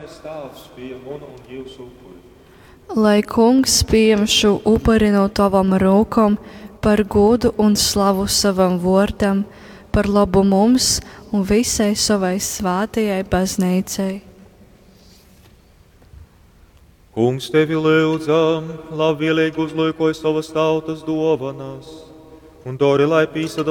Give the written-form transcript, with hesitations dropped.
debes Tēvs pieņem manu un jūsu upuri. Lai Kungs pieņem šo upuri no tavam rokām par godu un slavu savam vārdam, par labu mums un visai savai svētajai baznīcai. Kungs, tevi lūdzam, labvēlīgi uzlūkoj savas tautas dāvanas un dori, lai pīsada